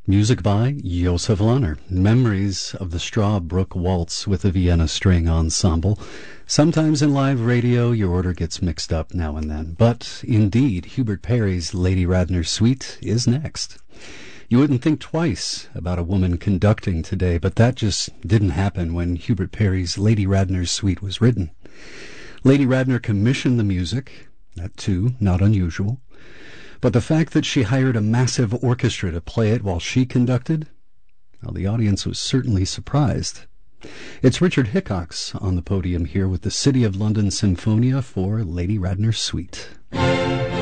Music by Josef Lahner. Memories of the Strawbrook Waltz with the Vienna String Ensemble. Sometimes in live radio your order gets mixed up now and then, but indeed Hubert Parry's Lady Radnor Suite is next. You wouldn't think twice about a woman conducting today, but that just didn't happen when Hubert Parry's Lady Radnor Suite was written. Lady Radnor commissioned the music, that too, not unusual. But the fact that she hired a massive orchestra to play it while she conducted, well, the audience was certainly surprised. It's Richard Hickox on the podium here with the City of London Sinfonia for Lady Radnor Suite.